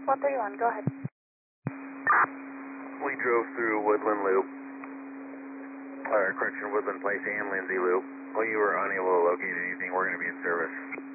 131, go ahead. We drove through Woodland Loop, Woodland Place and Lindsay Loop. Well, you were unable to locate anything. We're going to be in service.